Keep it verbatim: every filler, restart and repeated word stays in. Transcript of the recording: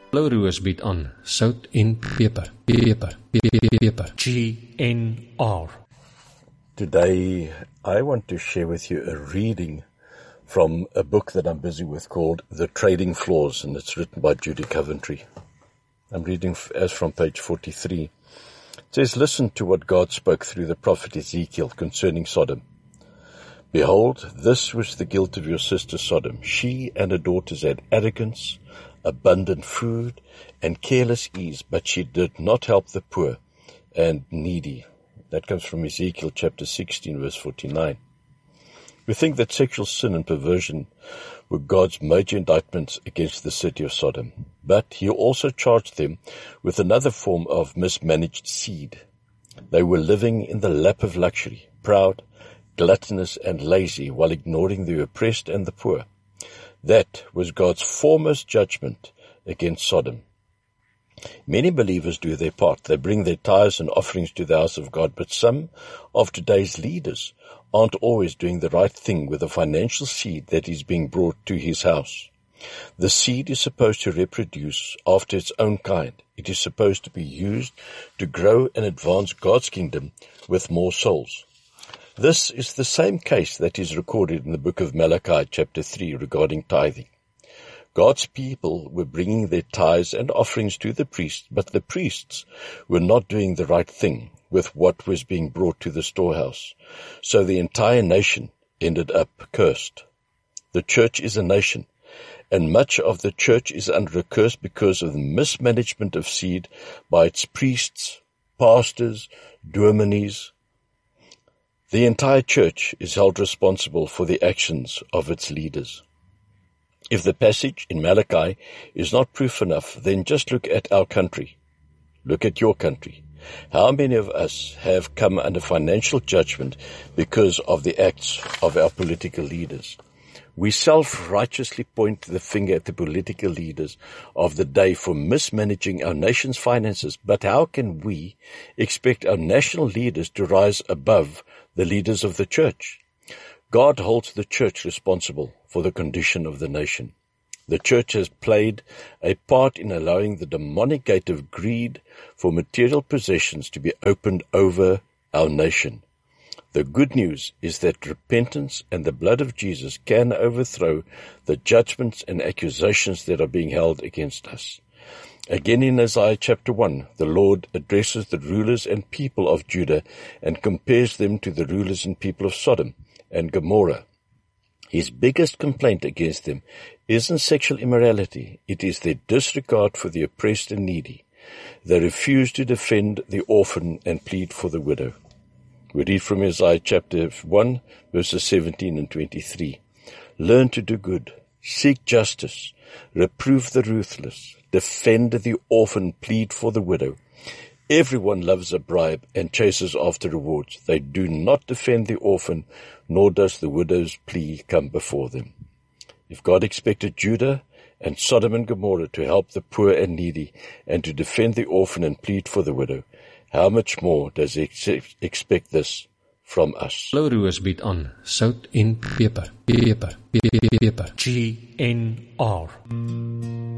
Blou Roos bied aan sout en peper, peper, peper. G N R. Today, I want to share with you a reading from a book that I'm busy with called The Trading Floors, and it's written by Judy Coventry. I'm reading as from page forty-three. It says, "Listen to what God spoke through the prophet Ezekiel concerning Sodom. Behold, this was the guilt of your sister Sodom. She and her daughters had arrogance, abundant food, and careless ease, but she did not help the poor and needy." That comes from Ezekiel chapter sixteen, verse forty-nine. We think that sexual sin and perversion were God's major indictments against the city of Sodom, but he also charged them with another form of mismanaged seed. They were living in the lap of luxury, proud, gluttonous, and lazy, while ignoring the oppressed and the poor. That was God's foremost judgment against Sodom. Many believers do their part. They bring their tithes and offerings to the house of God, but some of today's leaders aren't always doing the right thing with the financial seed that is being brought to his house. The seed is supposed to reproduce after its own kind. It is supposed to be used to grow and advance God's kingdom with more souls. This is the same case that is recorded in the book of Malachi chapter three regarding tithing. God's people were bringing their tithes and offerings to the priests, but the priests were not doing the right thing with what was being brought to the storehouse. So the entire nation ended up cursed. The church is a nation, and much of the church is under a curse because of the mismanagement of seed by its priests, pastors, dominees. The entire church is held responsible for the actions of its leaders. If the passage in Malachi is not proof enough, then just look at our country. Look at your country. How many of us have come under financial judgment because of the acts of our political leaders? We self-righteously point the finger at the political leaders of the day for mismanaging our nation's finances, but how can we expect our national leaders to rise above the leaders of the church? God holds the church responsible for the condition of the nation. The church has played a part in allowing the demonic gate of greed for material possessions to be opened over our nation. The good news is that repentance and the blood of Jesus can overthrow the judgments and accusations that are being held against us. Again in Isaiah chapter one, the Lord addresses the rulers and people of Judah and compares them to the rulers and people of Sodom and Gomorrah. His biggest complaint against them isn't sexual immorality, it is their disregard for the oppressed and needy. They refuse to defend the orphan and plead for the widow. We read from Isaiah chapter one, verses seventeen and twenty-three. "Learn to do good, seek justice, reprove the ruthless, defend the orphan, plead for the widow. Everyone loves a bribe and chases after rewards. They do not defend the orphan, nor does the widow's plea come before them." If God expected Judah and Sodom and Gomorrah to help the poor and needy and to defend the orphan and plead for the widow, how much more does he ex- expect this from us? Blou Roos bied aan sout en peper, peper, peper. G N R.